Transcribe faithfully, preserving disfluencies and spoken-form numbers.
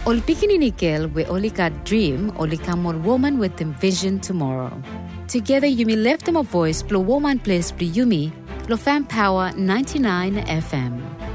Ol pikini we only got dream, only come on woman with them vision tomorrow. Together Yumi left them a voice, blow woman place, blow Yumi, blow fan power ninety-nine F M.